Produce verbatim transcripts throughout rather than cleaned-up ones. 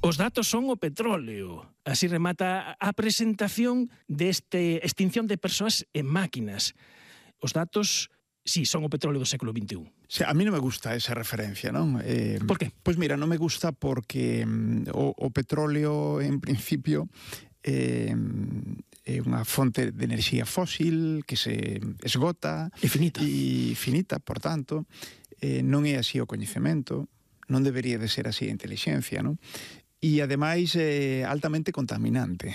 Os datos son o petróleo. Así remata a presentación deste extinción de persoas en máquinas. Os datos, sí, son o petróleo do século vinte e un. Sí, a mí non me gusta esa referencia, non? Eh, Por qué? Pois mira, non me gusta porque mm, o, o petróleo, en principio, eh, é unha fonte de enerxía fósil que se esgota. E finita. E finita, por tanto, eh, non é así o coñecemento, non debería de ser así a inteligencia, non? E, ademais, é altamente contaminante.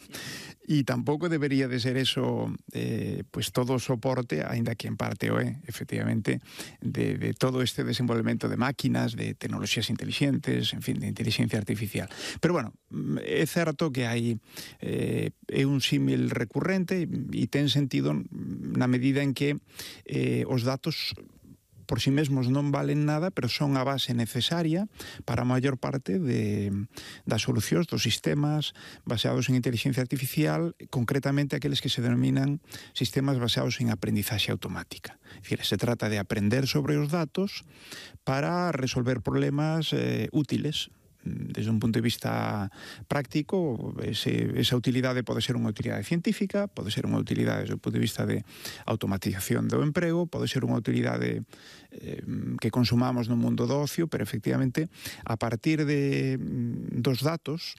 E tampouco debería de ser eso eh, pues todo o soporte, aínda que en parte o é, efectivamente, de, de todo este desenvolvemento de máquinas, de tecnoloxías inteligentes, en fin, de inteligencia artificial. Pero, bueno, é certo que hai eh, é un símil recurrente e ten sentido na medida en que eh, os datos por si mesmos non valen nada, pero son a base necesaria para a maior parte de, das solucións dos sistemas baseados en inteligencia artificial, concretamente aqueles que se denominan sistemas baseados en aprendizaxe automática. É dicir, se trata de aprender sobre os datos para resolver problemas eh, útiles. Desde un punto de vista práctico, ese, esa utilidade pode ser unha utilidade científica, pode ser unha utilidade desde o punto de vista de automatización do emprego, pode ser unha utilidade eh, que consumamos no mundo do ocio, pero efectivamente, a partir de, dos datos,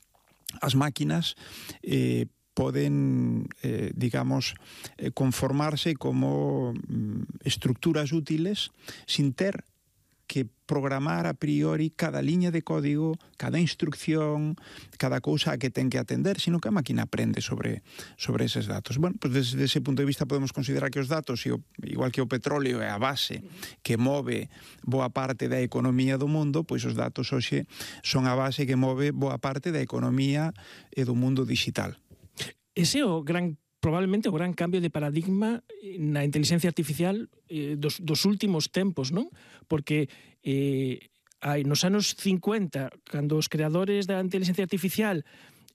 as máquinas eh, poden, eh, digamos, eh, conformarse como mm, estructuras útiles sin ter que programar a priori cada liña de código, cada instrucción, cada cousa a que ten que atender, sino que a máquina aprende sobre, sobre eses datos. Bueno, pues desde ese punto de vista podemos considerar que os datos, igual que o petróleo é a base que move boa parte da economía do mundo, pois os datos hoxe son a base que move boa parte da economía e do mundo digital. Ese é o gran probablemente o gran cambio de paradigma na inteligencia artificial eh, dos, dos últimos tempos, non? Porque eh, hai, nos anos cincuenta, cando os creadores da inteligencia artificial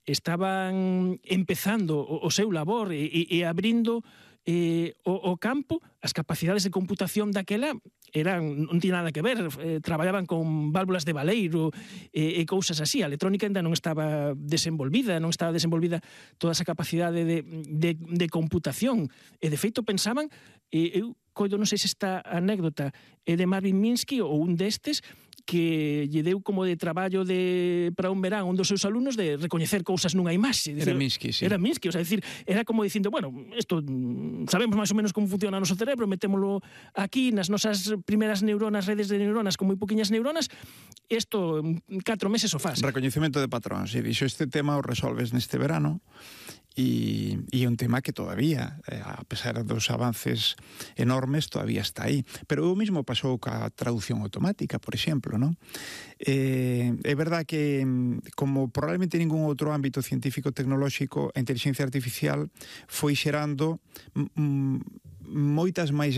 estaban empezando o, o seu labor e, e, e abrindo eh, o, o campo, as capacidades de computación daquela eran, non tiña nada que ver, eh, traballaban con válvulas de baleiro e, e cousas así. A electrónica ainda non estaba desenvolvida, non estaba desenvolvida toda esa capacidade de, de, de computación. E, de feito, pensaban, eh, eu coido, non sei se esta anécdota é de Marvin Minsky ou un destes, que lle deu como de traballo de para un verán un dos seus alumnos de recoñecer cousas nunha imaxe. Era Minsky, sí. Era Minsky, o sea, decir, era como dicindo, bueno, isto sabemos máis ou menos como funciona o noso cerebro, metémolo aquí nas nosas primeras neuronas, redes de neuronas con moi poquinhas neuronas, isto en catro meses o faz. Recoñecemento de patróns, e dixo, este tema o resolves neste verano, e é un tema que todavía, a pesar dos avances enormes, todavía está aí. Pero o mismo pasou ca traducción automática, por exemplo, non? Eh, é verdad que, como probablemente ningún outro ámbito científico tecnolóxico, a inteligencia artificial foi xerando moitas máis